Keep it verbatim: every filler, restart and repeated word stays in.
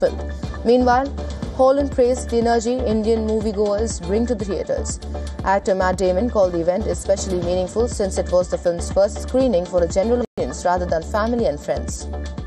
film. Meanwhile, Holland praised the energy Indian moviegoers bring to the theatres. Actor Matt Damon called the event especially meaningful since it was the film's first screening for a general audience rather than family and friends.